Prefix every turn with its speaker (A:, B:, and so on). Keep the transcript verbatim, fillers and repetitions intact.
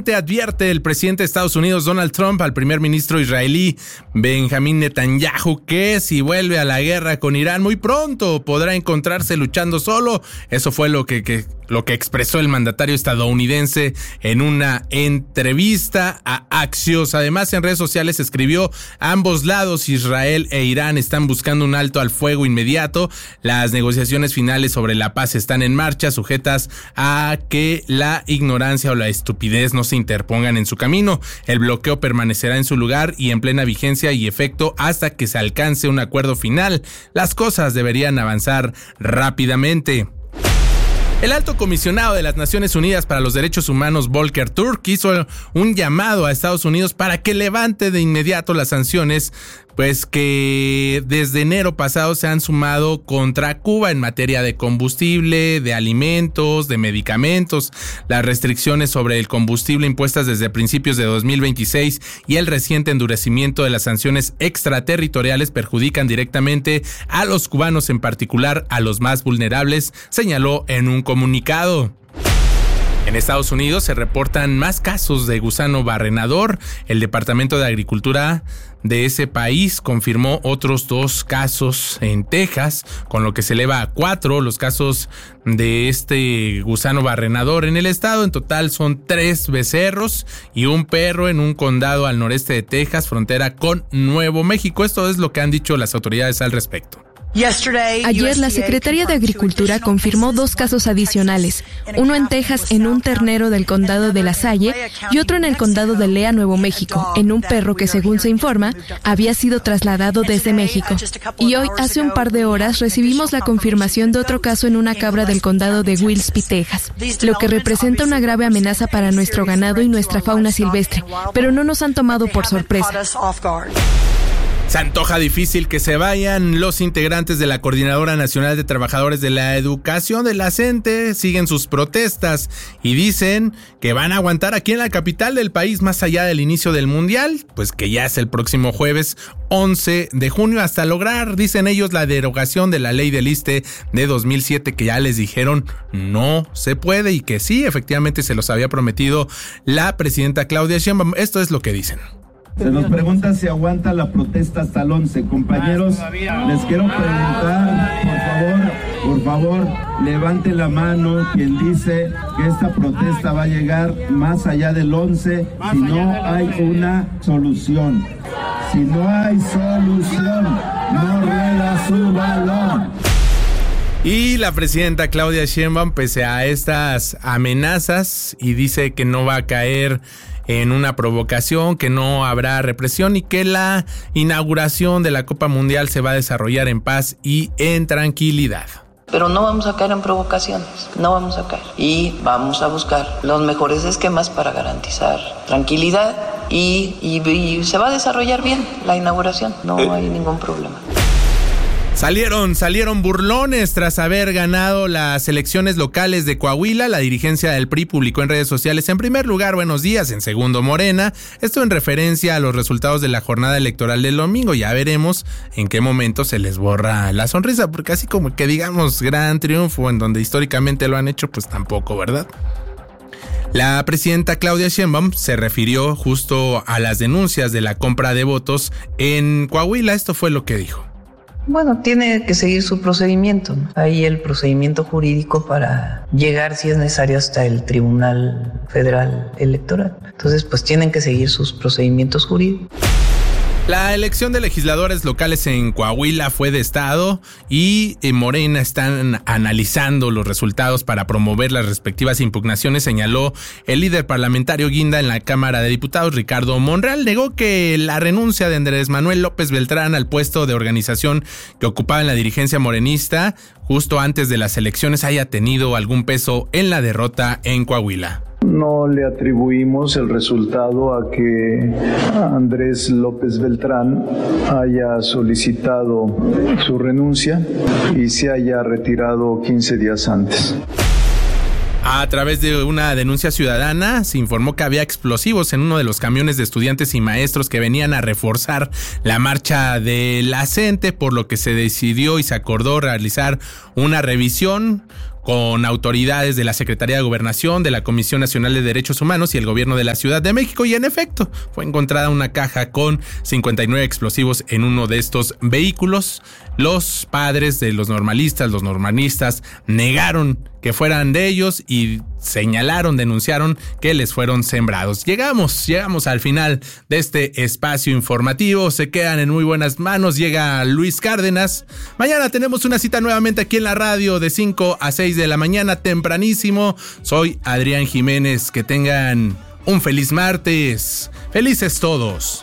A: Occidente, advierte el presidente de Estados Unidos, Donald Trump, al primer ministro israelí, Benjamín Netanyahu, que si vuelve a la guerra con Irán muy pronto podrá encontrarse luchando solo. Eso fue lo que, que, lo que expresó el mandatario estadounidense en una entrevista a Axios. Además, en redes sociales escribió: ambos lados, Israel e Irán, están buscando un alto al fuego inmediato. Las negociaciones finales sobre la paz están en marcha, sujetas a que la ignorancia o la estupidez no se interpongan en su camino. El bloqueo permanecerá en su lugar y en plena vigencia y efecto hasta que se alcance un acuerdo final. Las cosas deberían avanzar rápidamente. El alto comisionado de las Naciones Unidas para los Derechos Humanos, Volker Turk, hizo un llamado a Estados Unidos para que levante de inmediato las sanciones, pues que desde enero pasado se han sumado contra Cuba en materia de combustible, de alimentos, de medicamentos. Las restricciones sobre el combustible impuestas desde principios de dos mil veintiséis y el reciente endurecimiento de las sanciones extraterritoriales perjudican directamente a los cubanos, en particular a los más vulnerables, señaló en un comunicado. En Estados Unidos se reportan más casos de gusano barrenador. El Departamento de Agricultura de ese país confirmó otros dos casos en Texas, con lo que se eleva a cuatro los casos de este gusano barrenador en el estado. En total son tres becerros y un perro en un condado al noreste de Texas, frontera con Nuevo México. Esto es lo que han dicho las autoridades al respecto.
B: Ayer la Secretaría de Agricultura confirmó dos casos adicionales, uno en Texas en un ternero del condado de La Salle y otro en el condado de Lea, Nuevo México, en un perro que, según se informa, había sido trasladado desde México. Y hoy, hace un par de horas, recibimos la confirmación de otro caso en una cabra del condado de Wilkes-Barre, Texas, lo que representa una grave amenaza para nuestro ganado y nuestra fauna silvestre, pero no nos han tomado por sorpresa.
A: Se antoja difícil que se vayan los integrantes de la Coordinadora Nacional de Trabajadores de la Educación de la CENTE. Siguen sus protestas y dicen que van a aguantar aquí en la capital del país más allá del inicio del Mundial, pues que ya es el próximo jueves once de junio, hasta lograr, dicen ellos, la derogación de la ley del ISSSTE de dos mil siete, que ya les dijeron no se puede y que sí, efectivamente se los había prometido la presidenta Claudia Sheinbaum. Esto es lo que dicen.
C: Se nos pregunta si aguanta la protesta hasta el once. Compañeros, les quiero preguntar, por favor, por favor, levanten la mano quien dice que esta protesta va a llegar más allá del once si no hay una solución. Si no hay solución, no rueda su balón.
A: Y la presidenta Claudia Sheinbaum, pese a estas amenazas, y dice que no va a caer en una provocación, que no habrá represión y que la inauguración de la Copa Mundial se va a desarrollar en paz y en tranquilidad.
D: Pero no vamos a caer en provocaciones, no vamos a caer. Y vamos a buscar los mejores esquemas para garantizar tranquilidad y, y, y se va a desarrollar bien la inauguración, no hay ningún problema.
A: Salieron, salieron burlones tras haber ganado las elecciones locales de Coahuila. La dirigencia del P R I publicó en redes sociales: en primer lugar, buenos días, en segundo, Morena. Esto en referencia a los resultados de la jornada electoral del domingo. Ya veremos en qué momento se les borra la sonrisa, porque así como que digamos gran triunfo en donde históricamente lo han hecho, pues tampoco, ¿verdad? La presidenta Claudia Sheinbaum se refirió justo a las denuncias de la compra de votos en Coahuila. Esto fue lo que dijo.
D: Bueno, tiene que seguir su procedimiento, ¿no? Hay el procedimiento jurídico para llegar, si es necesario, hasta el Tribunal Federal Electoral. Entonces, pues tienen que seguir sus procedimientos jurídicos.
A: La elección de legisladores locales en Coahuila fue de estado y en Morena están analizando los resultados para promover las respectivas impugnaciones, señaló el líder parlamentario guinda en la Cámara de Diputados, Ricardo Monreal. Negó que la renuncia de Andrés Manuel López Beltrán al puesto de organización que ocupaba en la dirigencia morenista justo antes de las elecciones haya tenido algún peso en la derrota en Coahuila.
E: No le atribuimos el resultado a que Andrés López Beltrán haya solicitado su renuncia y se haya retirado quince días antes.
A: A través de una denuncia ciudadana se informó que había explosivos en uno de los camiones de estudiantes y maestros que venían a reforzar la marcha de la CENTE, por lo que se decidió y se acordó realizar una revisión con autoridades de la Secretaría de Gobernación, de la Comisión Nacional de Derechos Humanos y el Gobierno de la Ciudad de México, y en efecto fue encontrada una caja con cincuenta y nueve explosivos en uno de estos vehículos. Los padres de los normalistas, los normalistas, negaron que fueran de ellos y señalaron, denunciaron que les fueron sembrados. Llegamos, llegamos al final de este espacio informativo. Se quedan en muy buenas manos. Llega Luis Cárdenas. Mañana tenemos una cita nuevamente aquí en la radio de cinco a seis de la mañana, tempranísimo. Soy Adrián Jiménez. Que tengan un feliz martes. Felices todos.